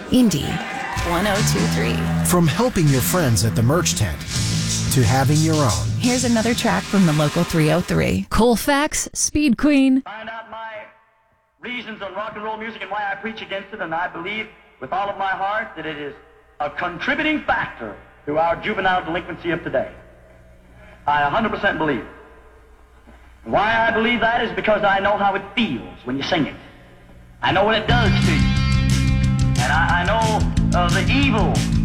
Indy 1023. From helping your friends at the merch tent to having your own. Here's another track from the local 303. Colfax, Speed Queen. Find out my reasons on rock and roll music and why I preach against it, and I believe with all of my heart that it is a contributing factor to our juvenile delinquency of today. I 100% believe it. Why I believe that is because I know how it feels when you sing it. I know what it does to you. And I know the evil